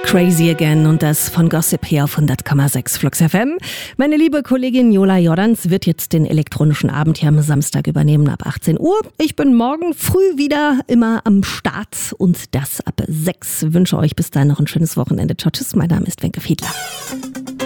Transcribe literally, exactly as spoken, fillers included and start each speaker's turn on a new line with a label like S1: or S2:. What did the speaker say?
S1: Crazy Again und das von Gossip hier auf hundert Komma sechs Flux F M. Meine liebe Kollegin Jola Jordans wird jetzt den elektronischen Abend hier am Samstag übernehmen ab achtzehn Uhr. Ich bin morgen früh wieder immer am Start und das ab sechs. Wünsche euch bis dahin noch ein schönes Wochenende. Ciao, tschüss, mein Name ist Wenke Fiedler.